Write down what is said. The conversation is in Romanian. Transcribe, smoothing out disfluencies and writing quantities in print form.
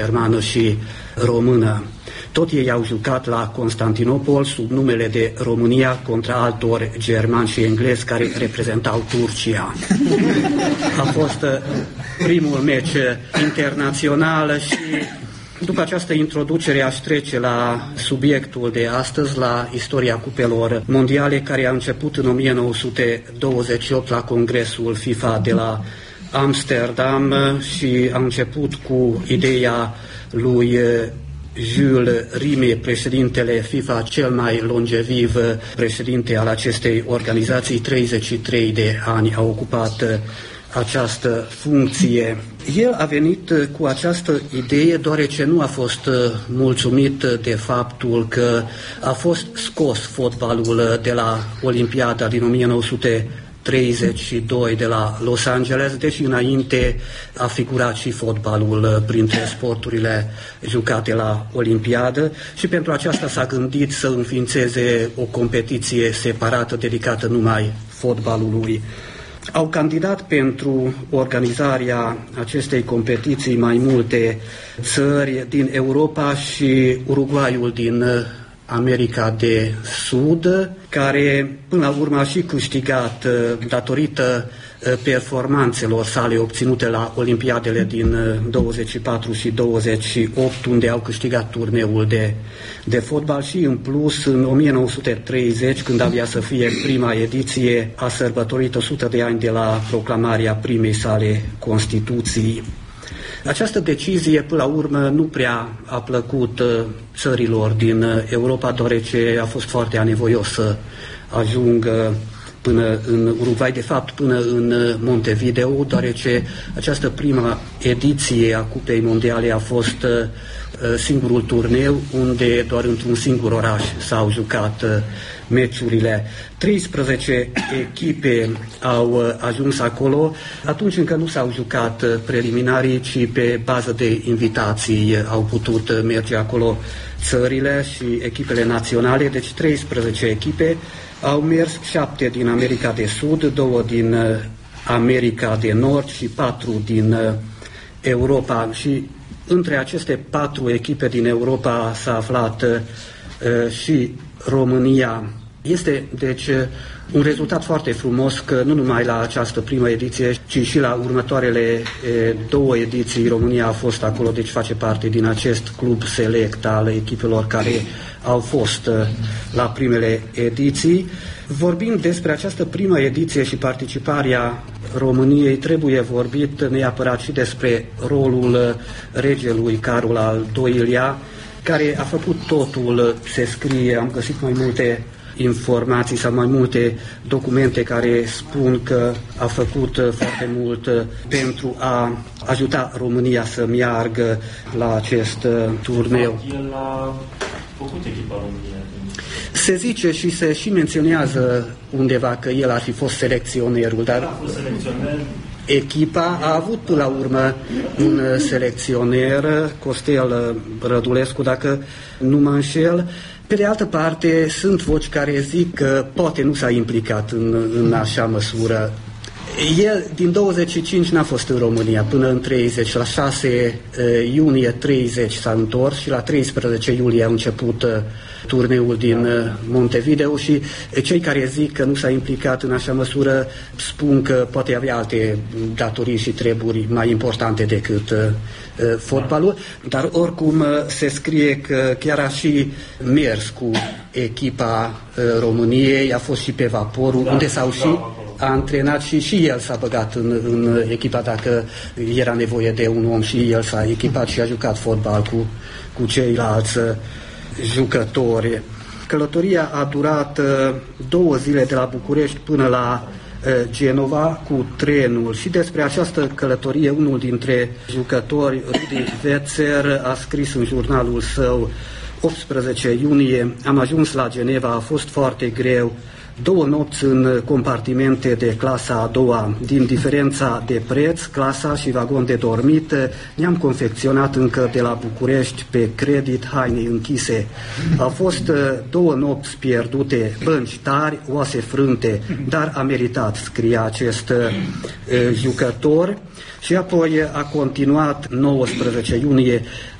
germană și română. Tot ei au jucat la Constantinopol sub numele de România contra altor germani și englezi care reprezentau Turcia. A fost primul meci internațional și după această introducere aș trece la subiectul de astăzi, la istoria cupelor mondiale, care a început în 1928 la Congresul FIFA de la Amsterdam și a început cu ideea lui Jules Rimet, președintele FIFA, cel mai longeviv președinte al acestei organizații. 33 de ani a ocupat această funcție. El a venit cu această idee deoarece nu a fost mulțumit de faptul că a fost scos fotbalul de la Olimpiada din 1932 de la Los Angeles, deși înainte a figurat și fotbalul printre sporturile jucate la Olimpiadă și pentru aceasta s-a gândit să înființeze o competiție separată dedicată numai fotbalului. Au candidat pentru organizarea acestei competiții mai multe țări din Europa și Uruguayul din America de Sud, care până la urmă a și câștigat datorită performanțelor sale obținute la Olimpiadele din 24 și 28, unde au câștigat turneul de fotbal și în plus în 1930, când avea să fie prima ediție, a sărbătorit 100 de ani de la proclamarea primei sale Constituții. Această decizie, până la urmă, nu prea a plăcut țărilor din Europa, deoarece a fost foarte anevoios să ajungă până în Uruguay, de fapt până în Montevideo, deoarece această prima ediție a Cupei Mondiale a fost singurul turneu unde doar într-un singur oraș s-au jucat meciurile. 13 echipe au ajuns acolo. Atunci încă nu s-au jucat preliminarii, ci pe bază de invitații au putut merge acolo țările și echipele naționale. Deci 13 echipe au mers, 7 din America de Sud, 2 din America de Nord și 4 din Europa. Și între aceste 4 echipe din Europa s-a aflat și România. Este, deci, un rezultat foarte frumos că nu numai la această primă ediție, ci și la următoarele 2 ediții România a fost acolo, deci face parte din acest club select al echipelor care au fost la primele ediții. Vorbind despre această primă ediție și participarea României, trebuie vorbit neapărat și despre rolul regelui Carol al II-lea, care a făcut totul, se scrie, am găsit mai multe informații sau mai multe documente care spun că a făcut foarte mult pentru a ajuta România să meargă la acest turneu. El a făcut echipa României. Se zice și se și menționează undeva că el ar fi fost selecționerul, dar a fost selecționer. Echipa a avut până la urmă un selecționer, Costel Rădulescu, dacă nu mă înșel. Pe de altă parte, sunt voci care zic că poate nu s-a implicat în așa măsură. El din 25 n-a fost în România până în 30, la 6 iunie 30 s-a întors și la 13 iulie a început turneul din Montevideo și cei care zic că nu s-a implicat în așa măsură spun că poate avea alte datorii și treburi mai importante decât fotbalul, dar oricum se scrie că chiar a și mers cu echipa României, a fost și pe vaporul, unde s-au și a antrenat și el s-a băgat în echipa dacă era nevoie de un om și el s-a echipat și a jucat fotbal cu ceilalți jucători. Călătoria a durat 2 zile de la București până la Genova cu trenul și despre această călătorie unul dintre jucători, Rudi Wetzer, a scris în jurnalul său: 18 iunie am ajuns la Geneva, a fost foarte greu, 2 nopți în compartimente de clasa a doua, din diferența de preț, clasa și vagon de dormit, ne-am confecționat încă de la București pe credit haine închise. Au fost 2 nopți pierdute, bănci tari, oase frânte, dar a meritat, scria acest jucător. Și apoi a continuat 19 iunie